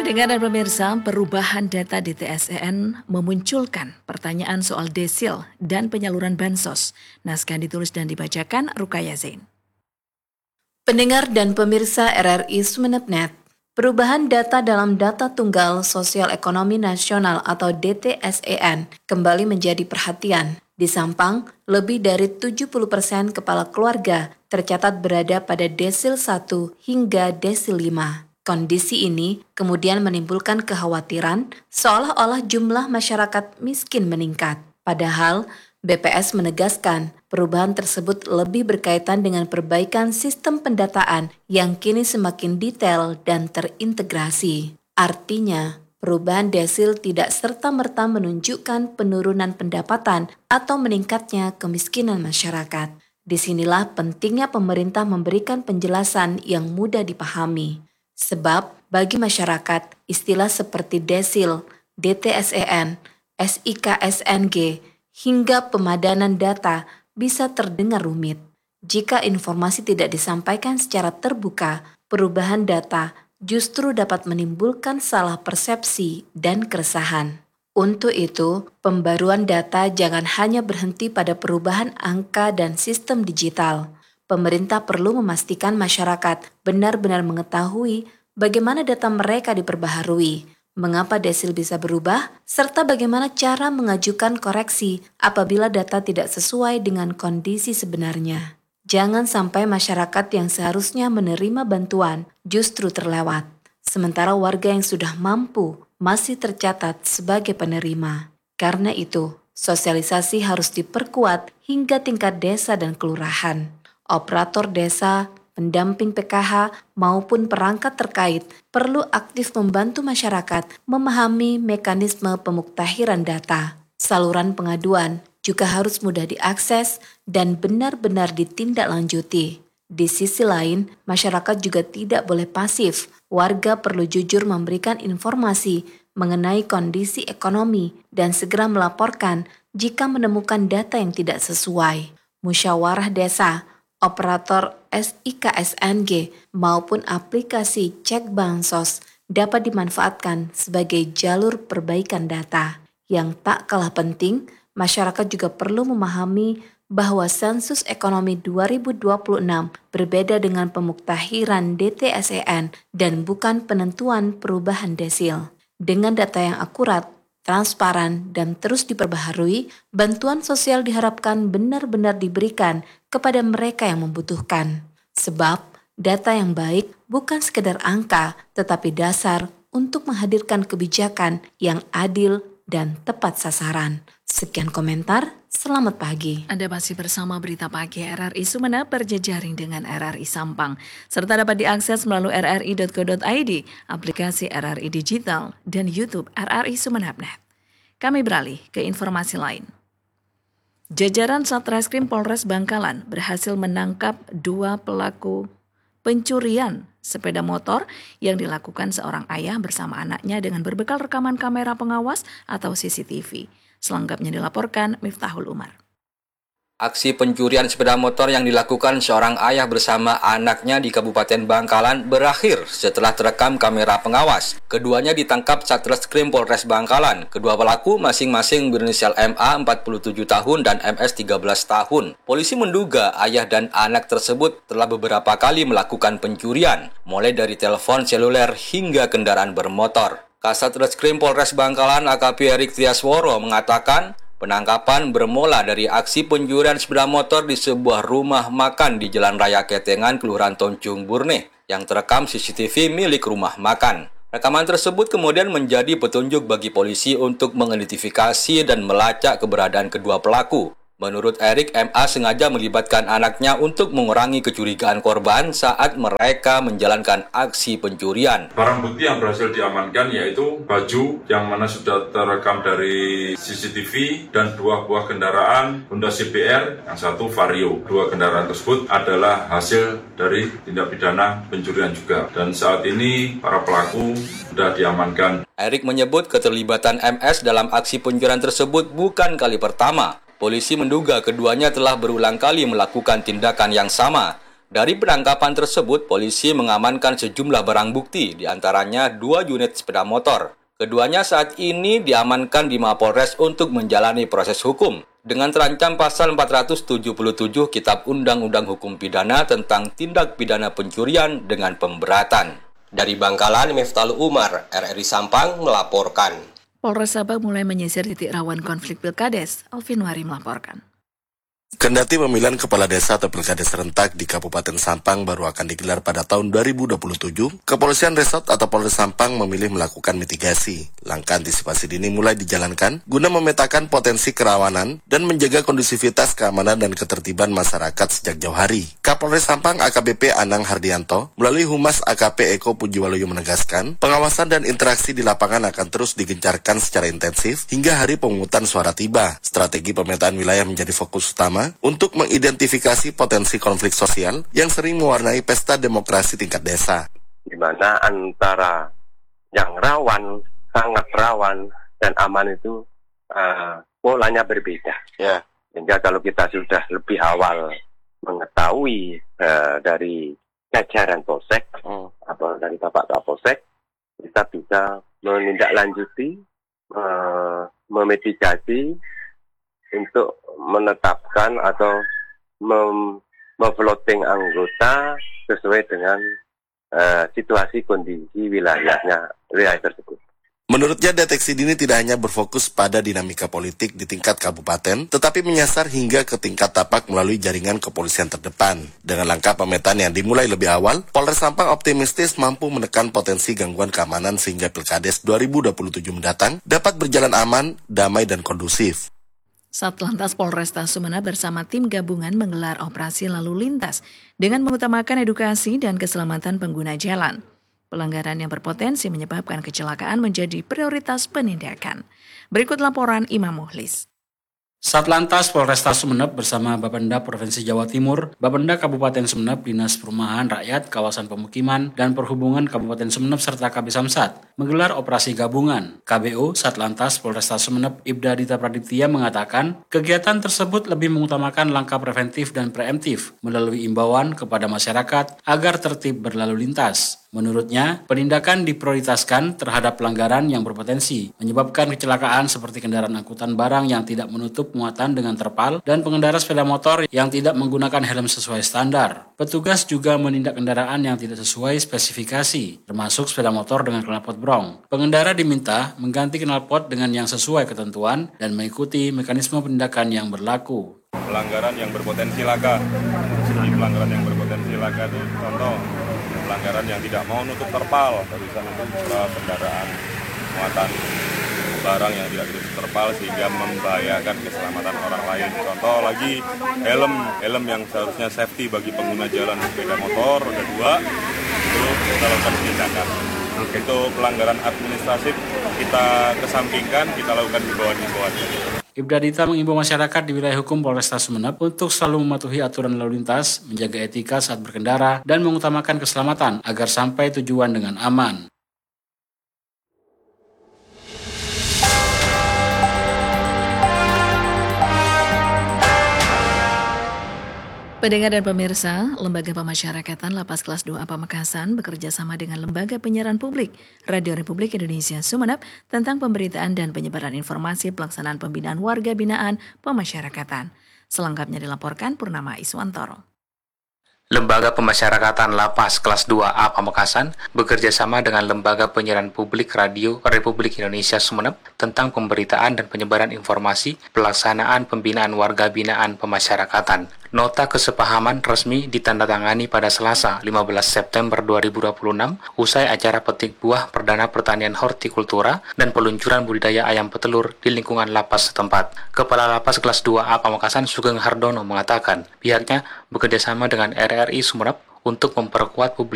Pendengar dan pemirsa, perubahan data DTSEN memunculkan pertanyaan soal desil dan penyaluran bansos. Naskah ditulis dan dibacakan Rukaya Zain. Pendengar dan pemirsa RRI Sumeneb.net, perubahan data dalam Data Tunggal Sosial Ekonomi Nasional atau DTSEN kembali menjadi perhatian. Di Sampang, lebih dari 70% kepala keluarga tercatat berada pada desil 1 hingga desil 5. Kondisi ini kemudian menimbulkan kekhawatiran seolah-olah jumlah masyarakat miskin meningkat. Padahal, BPS menegaskan perubahan tersebut lebih berkaitan dengan perbaikan sistem pendataan yang kini semakin detail dan terintegrasi. Artinya, perubahan desil tidak serta-merta menunjukkan penurunan pendapatan atau meningkatnya kemiskinan masyarakat. Disinilah pentingnya pemerintah memberikan penjelasan yang mudah dipahami. Sebab bagi masyarakat, istilah seperti desil, DTSEN, SIKSNG, hingga pemadanan data bisa terdengar rumit. Jika informasi tidak disampaikan secara terbuka, perubahan data justru dapat menimbulkan salah persepsi dan keresahan. Untuk itu, pembaruan data jangan hanya berhenti pada perubahan angka dan sistem digital. Pemerintah perlu memastikan masyarakat benar-benar mengetahui bagaimana data mereka diperbaharui, mengapa desil bisa berubah, serta bagaimana cara mengajukan koreksi apabila data tidak sesuai dengan kondisi sebenarnya. Jangan sampai masyarakat yang seharusnya menerima bantuan justru terlewat, sementara warga yang sudah mampu masih tercatat sebagai penerima. Karena itu, sosialisasi harus diperkuat hingga tingkat desa dan kelurahan. Operator desa, pendamping PKH, maupun perangkat terkait perlu aktif membantu masyarakat memahami mekanisme pemuktahiran data. Saluran pengaduan juga harus mudah diakses dan benar-benar ditindaklanjuti. Di sisi lain, masyarakat juga tidak boleh pasif. Warga perlu jujur memberikan informasi mengenai kondisi ekonomi dan segera melaporkan jika menemukan data yang tidak sesuai. Musyawarah desa, operator SIKSNG maupun aplikasi cek bansos dapat dimanfaatkan sebagai jalur perbaikan data. Yang tak kalah penting, masyarakat juga perlu memahami bahwa sensus ekonomi 2026 berbeda dengan pemuktahiran DTSEN dan bukan penentuan perubahan desil. Dengan data yang akurat, transparan, dan terus diperbaharui, bantuan sosial diharapkan benar-benar diberikan kepada mereka yang membutuhkan. Sebab, data yang baik bukan sekedar angka, tetapi dasar untuk menghadirkan kebijakan yang adil dan tepat sasaran. Sekian komentar, selamat pagi. Anda masih bersama Berita Pagi RRI Sumeneb berjejaring dengan RRI Sampang, serta dapat diakses melalui rri.co.id, aplikasi RRI Digital, dan YouTube RRI Sumeneb.net. Kami beralih ke informasi lain. Jajaran Satreskrim Polres Bangkalan berhasil menangkap 2 pelaku pencurian sepeda motor yang dilakukan seorang ayah bersama anaknya dengan berbekal rekaman kamera pengawas atau CCTV. Selengkapnya dilaporkan Miftahul Umar. Aksi pencurian sepeda motor yang dilakukan seorang ayah bersama anaknya di Kabupaten Bangkalan berakhir setelah terekam kamera pengawas. Keduanya ditangkap Satreskrim Polres Bangkalan. Kedua pelaku masing-masing berinisial MA 47 tahun dan MS 13 tahun. Polisi menduga ayah dan anak tersebut telah beberapa kali melakukan pencurian, mulai dari telepon seluler hingga kendaraan bermotor. Kasat Reskrim Polres Bangkalan AKP Erik Tiasworo mengatakan penangkapan bermula dari aksi pencurian sepeda motor di sebuah rumah makan di Jalan Raya Ketengan, Kelurahan Toncung Burneh, yang terekam CCTV milik rumah makan. Rekaman tersebut kemudian menjadi petunjuk bagi polisi untuk mengidentifikasi dan melacak keberadaan kedua pelaku. Menurut Erik, MA sengaja melibatkan anaknya untuk mengurangi kecurigaan korban saat mereka menjalankan aksi pencurian. Barang bukti yang berhasil diamankan yaitu baju yang mana sudah terekam dari CCTV dan 2 buah kendaraan Honda CBR, yang satu Vario. 2 kendaraan tersebut adalah hasil dari tindak pidana pencurian juga. Dan saat ini para pelaku sudah diamankan. Erik menyebut keterlibatan MS dalam aksi pencurian tersebut bukan kali pertama. Polisi menduga keduanya telah berulang kali melakukan tindakan yang sama. Dari penangkapan tersebut, polisi mengamankan sejumlah barang bukti, diantaranya 2 unit sepeda motor. Keduanya saat ini diamankan di Mapolres untuk menjalani proses hukum dengan terancam pasal 477 Kitab Undang-Undang Hukum Pidana tentang tindak pidana pencurian dengan pemberatan. Dari Bangkalan, Miftahul Umar, RRI Sampang melaporkan. Polres Sabang mulai menyisir titik rawan konflik Pilkades. Alvin Wari melaporkan. Kendati pemilihan kepala desa atau pilkada serentak di Kabupaten Sampang baru akan digelar pada tahun 2027, Kepolisian Resort atau Polres Sampang memilih melakukan mitigasi. Langkah antisipasi dini mulai dijalankan guna memetakan potensi kerawanan dan menjaga kondusivitas keamanan dan ketertiban masyarakat sejak jauh hari. Kapolres Sampang AKBP Anang Hardianto melalui Humas AKP Eko Pujiwaluyo menegaskan, pengawasan dan interaksi di lapangan akan terus digencarkan secara intensif hingga hari pemungutan suara tiba. Strategi pemetaan wilayah menjadi fokus utama untuk mengidentifikasi potensi konflik sosial yang sering mewarnai pesta demokrasi tingkat desa. Di mana antara yang rawan, sangat rawan, dan aman itu polanya berbeda. Ya. Sehingga kalau kita sudah lebih awal mengetahui dari jajaran Polsek atau dari Bapak Kapolsek, kita bisa menindaklanjuti, memitigasi untuk menetapkan atau memfloating anggota sesuai dengan situasi kondisi wilayah tersebut. Menurutnya, deteksi dini tidak hanya berfokus pada dinamika politik di tingkat kabupaten, tetapi menyasar hingga ke tingkat tapak melalui jaringan kepolisian terdepan. Dengan langkah pemetaan yang dimulai lebih awal, Polres Sampang optimistis mampu menekan potensi gangguan keamanan sehingga Pilkades 2027 mendatang dapat berjalan aman, damai, dan kondusif. Satlantas Polresta Sumeneb bersama tim gabungan menggelar operasi lalu lintas dengan mengutamakan edukasi dan keselamatan pengguna jalan. Pelanggaran yang berpotensi menyebabkan kecelakaan menjadi prioritas penindakan. Berikut laporan Imam Muhlis. Satlantas Polresta Sumeneb bersama Bapenda Provinsi Jawa Timur, Bapenda Kabupaten Sumeneb, Dinas Perumahan Rakyat, Kawasan Pemukiman, dan Perhubungan Kabupaten Sumeneb serta KB Samsat menggelar operasi gabungan. KBO Satlantas Polresta Sumeneb Ibda Dita Pradiptia mengatakan, kegiatan tersebut lebih mengutamakan langkah preventif dan preemptif melalui imbauan kepada masyarakat agar tertib berlalu lintas. Menurutnya, penindakan diprioritaskan terhadap pelanggaran yang berpotensi menyebabkan kecelakaan seperti kendaraan angkutan barang yang tidak menutup muatan dengan terpal dan pengendara sepeda motor yang tidak menggunakan helm sesuai standar. Petugas juga menindak kendaraan yang tidak sesuai spesifikasi, termasuk sepeda motor dengan knalpot brong. Pengendara diminta mengganti knalpot dengan yang sesuai ketentuan dan mengikuti mekanisme penindakan yang berlaku. Pelanggaran yang berpotensi laka. Jadi pelanggaran yang berpotensi laka itu contoh pelanggaran yang tidak mau nutup terpal, bisa nutup kendaraan muatan barang yang tidak ditutup terpal sehingga membahayakan keselamatan orang lain. Contoh lagi helm yang seharusnya safety bagi pengguna jalan sepeda motor roda 2 itu kita lakukan tindakan. Itu pelanggaran administratif kita kesampingkan, kita lakukan himbauan-himbauan. Ibda Dita mengimbau masyarakat di wilayah hukum Polresta Sumeneb untuk selalu mematuhi aturan lalu lintas, menjaga etika saat berkendara, dan mengutamakan keselamatan agar sampai tujuan dengan aman. Pendengar dan pemirsa, Lembaga Pemasyarakatan Lapas Kelas 2A Pamekasan bekerja sama dengan Lembaga Penyiaran Publik Radio Republik Indonesia Sumeneb tentang pemberitaan dan penyebaran informasi pelaksanaan pembinaan warga binaan pemasyarakatan. Selengkapnya dilaporkan Purnama Iswantoro. Lembaga Pemasyarakatan Lapas Kelas 2A Pamekasan bekerja sama dengan Lembaga Penyiaran Publik Radio Republik Indonesia Sumeneb tentang pemberitaan dan penyebaran informasi pelaksanaan pembinaan warga binaan pemasyarakatan. Nota kesepahaman resmi ditandatangani pada Selasa 15 September 2026 usai acara petik buah perdana pertanian hortikultura dan peluncuran budidaya ayam petelur di lingkungan lapas setempat. Kepala Lapas Kelas 2A Pamekasan Sugeng Hardono mengatakan pihaknya bekerjasama dengan RRI Sumeneb untuk memperkuat publik